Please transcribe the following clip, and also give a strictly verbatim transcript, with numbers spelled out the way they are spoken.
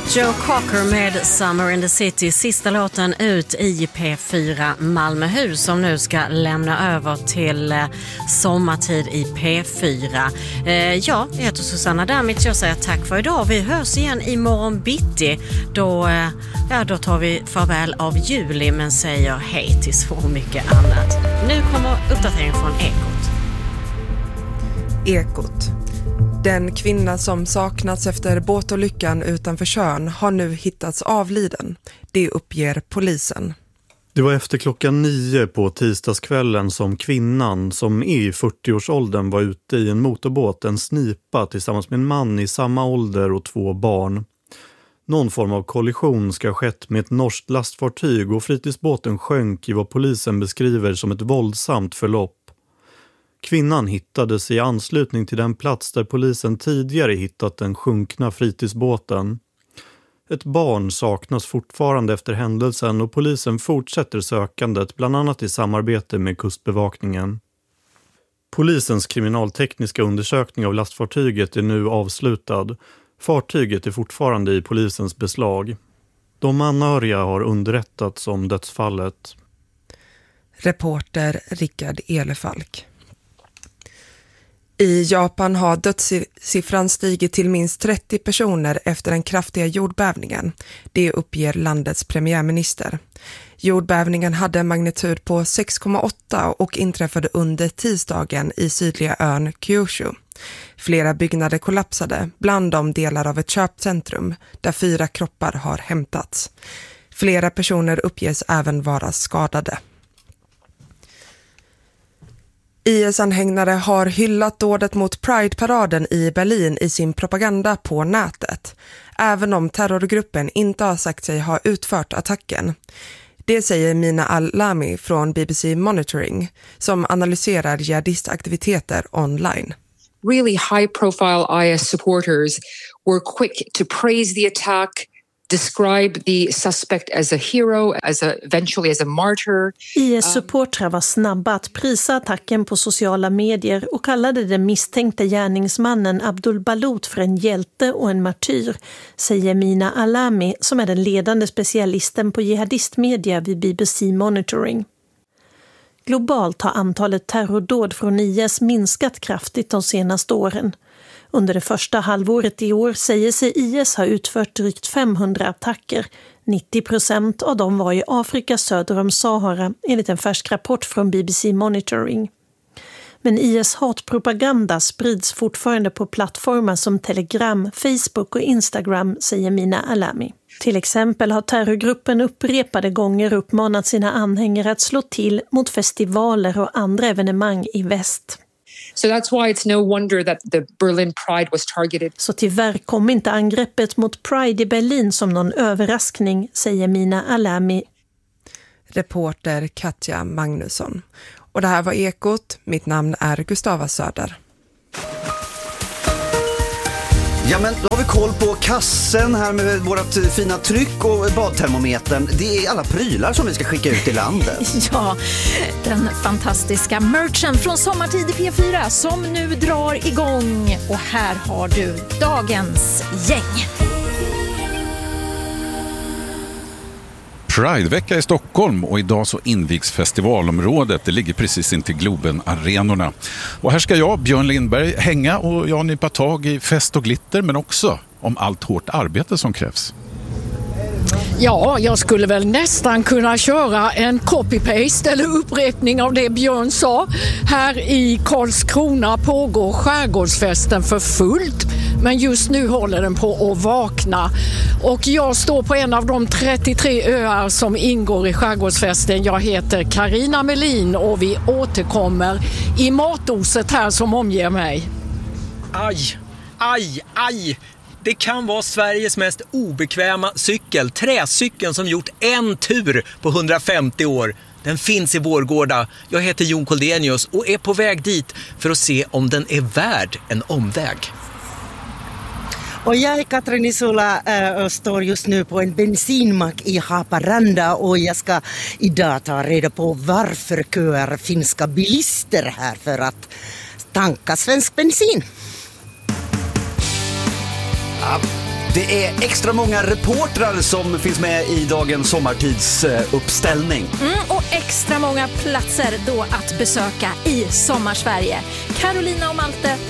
Joe Cocker med Summer in the City, sista låten ut i P fyra Malmöhus som nu ska lämna över till eh, sommartid i P fyra. Eh, ja, jag heter Susanna Damit, jag säger tack för idag. Vi hörs igen imorgon bitti. Då, eh, ja, då tar vi farväl av juli men säger hej till så mycket annat. Nu kommer uppdatering från Ekot. Ekot. Den kvinna som saknats efter båtolyckan utanför Tjörn har nu hittats avliden. Det uppger polisen. Det var efter klockan nio på tisdagskvällen som kvinnan som är i fyrtioårsåldern var ute i en motorbåt, en snipa, tillsammans med en man i samma ålder och två barn. Någon form av kollision ska ha skett med ett norskt lastfartyg och fritidsbåten sjönk i vad polisen beskriver som ett våldsamt förlopp. Kvinnan hittades i anslutning till den plats där polisen tidigare hittat den sjunkna fritidsbåten. Ett barn saknas fortfarande efter händelsen och polisen fortsätter sökandet, bland annat i samarbete med kustbevakningen. Polisens kriminaltekniska undersökning av lastfartyget är nu avslutad. Fartyget är fortfarande i polisens beslag. De anhöriga har underrättats om dödsfallet. Reporter Rickard Elefalk. I Japan har dödssiffran stigit till minst trettio personer efter den kraftiga jordbävningen. Det uppger landets premiärminister. Jordbävningen hade en magnitud på sex komma åtta och inträffade under tisdagen i sydliga ön Kyushu. Flera byggnader kollapsade, bland dem delar av ett köpcentrum där fyra kroppar har hämtats. Flera personer uppges även vara skadade. I S-anhängare har hyllat dådet mot Pride-paraden i Berlin i sin propaganda på nätet, även om terrorgruppen inte har sagt sig ha utfört attacken. Det säger Mina Alami från B B C Monitoring, som analyserar jihadistaktiviteter online. Really high-profile I S supporters were quick to praise the attack, describe the suspect as a hero, as a, eventually as a martyr. I S-supportrar var snabba att prisa attacken på sociala medier och kallade den misstänkte gärningsmannen Abdul Balut för en hjälte och en martyr, säger Mina Alami som är den ledande specialisten på jihadistmedia vid B B C Monitoring. Globalt har antalet terrordåd från I S minskat kraftigt de senaste åren. Under det första halvåret i år säger sig I S ha utfört drygt femhundra attacker. nittio procent av dem var i Afrika söder om Sahara, enligt en färsk rapport från B B C Monitoring. Men I S hatpropaganda sprids fortfarande på plattformar som Telegram, Facebook och Instagram, säger Mina Alami. Till exempel har terrorgruppen upprepade gånger uppmanat sina anhängare att slå till mot festivaler och andra evenemang i väst. So that's why it's no wonder that the Berlin Pride was targeted. Så tyvärr kom inte angreppet mot Pride i Berlin som någon överraskning, säger Mina Alami. Reporter Katja Magnusson. Och det här var Ekot. Mitt namn är Gustava Söder. Ja, men då har vi koll på kassen här med vårt fina tryck och badtermometern. Det är alla prylar som vi ska skicka ut i landet. Ja, den fantastiska merchen från Sommartid i P fyra som nu drar igång. Och här har du dagens gäng. Pridevecka i Stockholm och idag så invigs festivalområdet. Det ligger precis intill Globen-arenorna. Och här ska jag, Björn Lindberg, hänga och jag nypa tag i fest och glitter, men också om allt hårt arbete som krävs. Ja, jag skulle väl nästan kunna köra en copy-paste eller upprepning av det Björn sa. Här i Karlskrona pågår skärgårdsfesten för fullt, men just nu håller den på att vakna. Och jag står på en av de trettiotre öar som ingår i skärgårdsfesten. Jag heter Carina Melin och vi återkommer i matoset här som omger mig. Aj, aj, aj! Det kan vara Sveriges mest obekväma cykel, träcykeln som gjort en tur på hundrafemtio år. Den finns i Vårgårda. Jag heter Jon Koldenius och är på väg dit för att se om den är värd en omväg. Och jag är Katrin Isula och står just nu på en bensinmack i Haparanda och jag ska idag ta reda på varför köar finska bilister här för att tanka svensk bensin. Ja, Det är extra många reportrar som finns med i dagens sommartidsuppställning. Mm, och extra många platser då att besöka i Sommarsverige. Carolina och Malte